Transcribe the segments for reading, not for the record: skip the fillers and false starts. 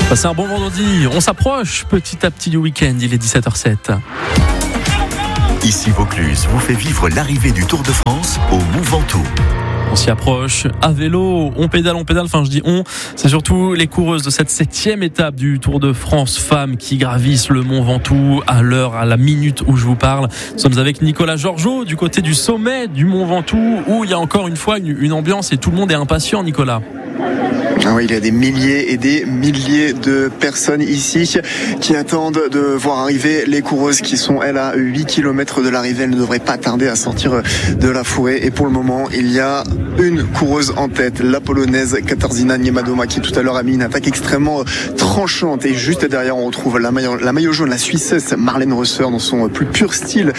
Passez un bon vendredi, on s'approche petit à petit du week-end, il est 17h07. Ici Vaucluse vous fait vivre l'arrivée du Tour de France au Mont Ventoux. On s'y approche à vélo, on pédale, enfin je dis on, c'est surtout les coureuses de cette 7e étape du Tour de France femmes qui gravissent le Mont Ventoux à l'heure, à la minute où je vous parle. Nous sommes avec Nicolas Georgeot du côté du sommet du Mont Ventoux où il y a encore une fois une ambiance et tout le monde est impatient, Nicolas. Ah oui, il y a des milliers et des milliers de personnes ici qui attendent de voir arriver les coureuses qui sont, elles, à 8 km de l'arrivée. Elles ne devraient pas tarder à sortir de la fourrée. Et pour le moment, il y a une coureuse en tête, la polonaise Katarzyna Niemadoma, qui tout à l'heure a mis une attaque extrêmement tranchante. Et juste derrière, on retrouve la maillot jaune, la Suissesse Marlène Rösser, dans son plus pur style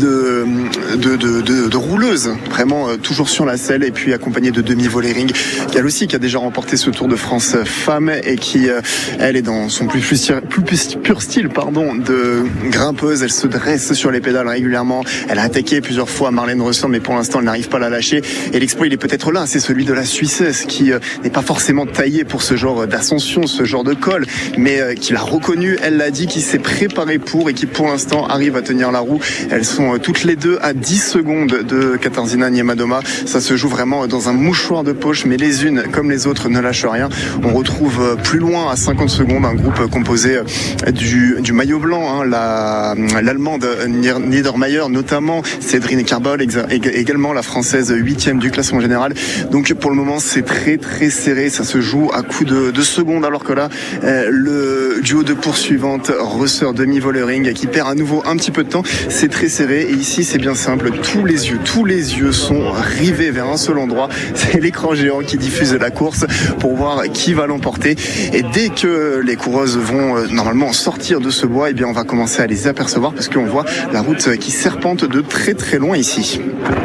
de rouleuse. Vraiment toujours sur la selle, et puis accompagnée de Demi Vollering, elle aussi qui a déjà remporté ce Tour de France femme et qui, elle, est dans son plus pur style de grimpeuse. Elle se dresse sur les pédales régulièrement. Elle a attaqué plusieurs fois Marlène Rösser, mais pour l'instant, elle n'arrive pas à la lâcher. Et l'exploit, il est peut-être là. C'est celui de la Suissesse qui n'est pas forcément taillée pour ce genre d'ascension, ce genre de col, mais qui l'a reconnu. Elle l'a dit, qui s'est préparée pour et qui, pour l'instant, arrive à tenir la roue. Elles sont toutes les deux à 10 secondes de Katarzyna Niemadoma. Ça se joue vraiment dans un mouchoir de poche, mais les unes comme les autres ne lâchent rien. On retrouve plus loin, à 50 secondes, un groupe composé du maillot blanc, l'allemande Niedermayer, notamment Cédrine Karbol, également la française 8e du classement général. Donc pour le moment, c'est très très serré, ça se joue à coups de secondes, alors que là, le duo de poursuivante Rösser Demi Vollering qui perd à nouveau un petit peu de temps, c'est très serré. Et ici, c'est bien simple, tous les yeux sont rivés vers un seul endroit, c'est l'écran géant qui diffuse la course pour voir qui va l'emporter. Et dès que les coureuses vont normalement sortir de ce bois, eh bien on va commencer à les apercevoir, parce qu'on voit la route qui serpente de très très loin ici.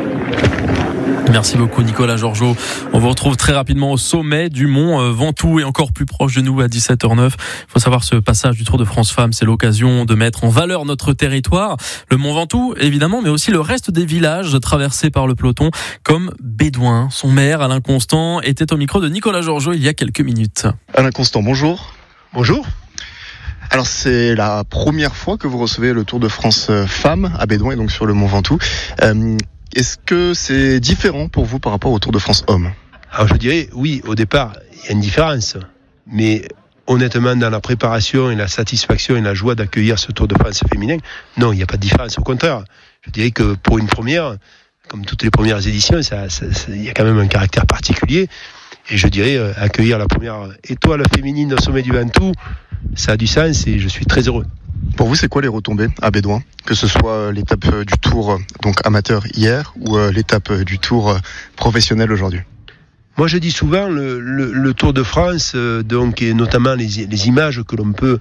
Merci beaucoup Nicolas Georgeot. On vous retrouve très rapidement au sommet du Mont Ventoux et encore plus proche de nous à 17h09. Il faut savoir, ce passage du Tour de France Femmes, c'est l'occasion de mettre en valeur notre territoire, le Mont Ventoux évidemment, mais aussi le reste des villages traversés par le peloton comme Bédouin. Son maire Alain Constant était au micro de Nicolas Georgeot il y a quelques minutes. Alain Constant, bonjour. Bonjour. Alors c'est la première fois que vous recevez le Tour de France Femmes à Bédouin et donc sur le Mont Ventoux. Est-ce que c'est différent pour vous par rapport au Tour de France Hommes ? Alors je dirais, oui, au départ, il y a une différence. Mais honnêtement, dans la préparation et la satisfaction et la joie d'accueillir ce Tour de France féminin, non, il n'y a pas de différence. Au contraire, je dirais que pour une première, comme toutes les premières éditions, il y a quand même un caractère particulier. Et je dirais, accueillir la première étoile féminine au sommet du Ventoux, ça a du sens et je suis très heureux. Pour vous, c'est quoi les retombées à Bédouin ? Que ce soit l'étape du Tour donc amateur hier ou l'étape du Tour professionnel aujourd'hui ? Moi, je dis souvent le Tour de France, donc, et notamment les images que l'on peut,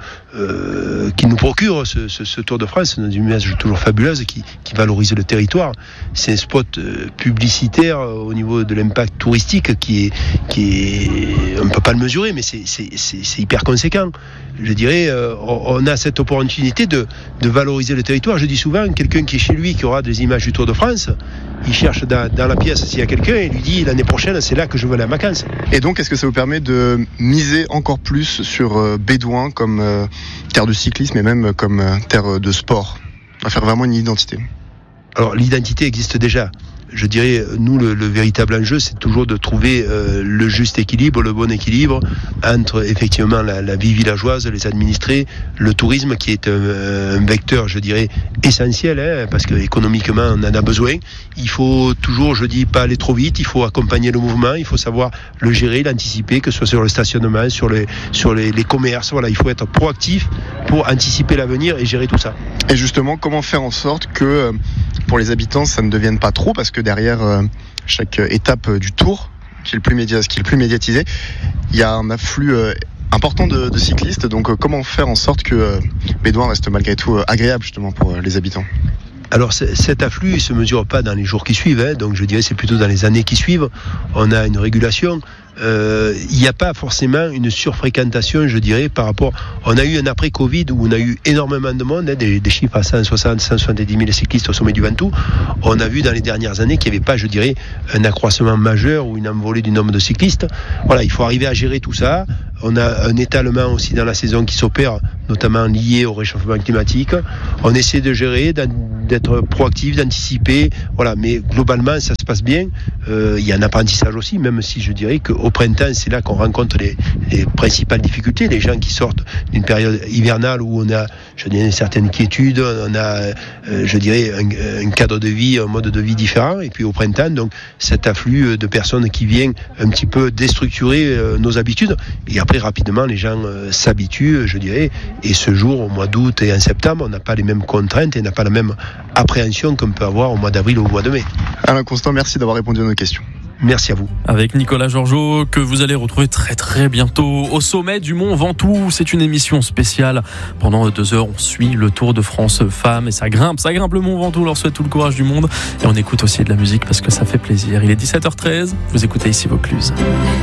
qui nous procure ce Tour de France, des images toujours fabuleuses qui valorisent le territoire. C'est un spot publicitaire au niveau de l'impact touristique qui est, on ne peut pas le mesurer, mais c'est hyper conséquent. Je dirais, on a cette opportunité de valoriser le territoire. Je dis souvent, quelqu'un qui est chez lui, qui aura des images du Tour de France, il cherche dans la pièce s'il y a quelqu'un et lui dit l'année prochaine c'est là que je veux aller en vacances. Et donc est-ce que ça vous permet de miser encore plus sur Bédouin comme terre de cyclisme et même comme terre de sport, à faire vraiment une identité ? Alors l'identité existe déjà. Je dirais, nous, le véritable enjeu, c'est toujours de trouver le juste équilibre, le bon équilibre entre, effectivement, la vie villageoise, les administrés, le tourisme, qui est un vecteur, je dirais, essentiel, parce que économiquement, on en a besoin. Il faut toujours, je dis, pas aller trop vite, il faut accompagner le mouvement, il faut savoir le gérer, l'anticiper, que ce soit sur le stationnement, sur les commerces, voilà, il faut être proactif pour anticiper l'avenir et gérer tout ça. Et justement, comment faire en sorte que, pour les habitants, ça ne devienne pas trop, parce que derrière chaque étape du Tour, qui est le plus médiatisé, il y a un afflux important de cyclistes. Donc comment faire en sorte que Bédouin reste malgré tout agréable justement pour les habitants ? Alors cet afflux ne se mesure pas dans les jours qui suivent, donc je dirais c'est plutôt dans les années qui suivent. On a une régulation. il n'y a pas forcément une surfréquentation, je dirais, par rapport. On a eu un après-Covid où on a eu énormément de monde, des chiffres à 160, 170 000 cyclistes au sommet du Ventoux. On a vu dans les dernières années qu'il n'y avait pas, je dirais, un accroissement majeur ou une envolée du nombre de cyclistes. Voilà, il faut arriver à gérer tout ça. On a un étalement aussi dans la saison qui s'opère, notamment lié au réchauffement climatique. On essaie de gérer, d'être proactif, d'anticiper. Voilà, mais globalement, ça se passe bien. Il y a un apprentissage aussi, même si je dirais qu'au printemps, c'est là qu'on rencontre les principales difficultés. Les gens qui sortent d'une période hivernale où on a, je dirais, une certaine quiétude, on a, je dirais, un cadre de vie, un mode de vie différent. Et puis au printemps, donc, cet afflux de personnes qui viennent un petit peu déstructurer nos habitudes. Et après, rapidement, les gens s'habituent, je dirais. Et ce jour, au mois d'août et en septembre, on n'a pas les mêmes contraintes et on n'a pas la même appréhension qu'on peut avoir au mois d'avril ou au mois de mai. Alain Constant, merci d'avoir répondu à nos questions. Merci à vous. Avec Nicolas Georgeot, que vous allez retrouver très très bientôt au sommet du Mont Ventoux. C'est une émission spéciale. Pendant 2 heures, on suit le Tour de France femmes et ça grimpe le Mont Ventoux. On leur souhaite tout le courage du monde. Et on écoute aussi de la musique parce que ça fait plaisir. Il est 17h13. Vous écoutez ici Vaucluse.